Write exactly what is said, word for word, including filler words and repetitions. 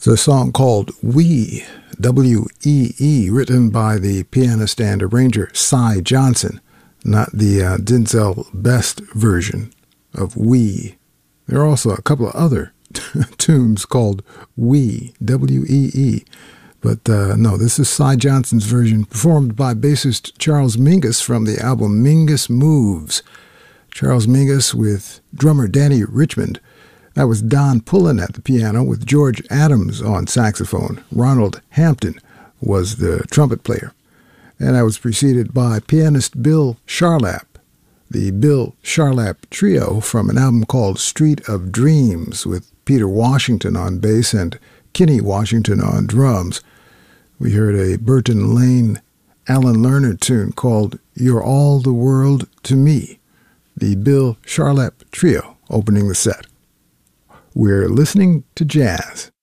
It's a song called Wee, W E E, written by the pianist and arranger Sy Johnson, not the uh, Denzel Best version of Wee. There are also a couple of other tunes called Wee, W E E. But uh, no, this is Sy Johnson's version, performed by bassist Charles Mingus from the album Mingus Moves. Charles Mingus with drummer Danny Richmond. That was Don Pullen at the piano with George Adams on saxophone. Ronald Hampton was the trumpet player. And that was preceded by pianist Bill Charlap, the Bill Charlap Trio from an album called Street of Dreams with Peter Washington on bass and Kenny Washington on drums. We heard a Burton Lane Alan Lerner tune called You're All the World to Me, the Bill Charlap Trio opening the set. We're listening to jazz.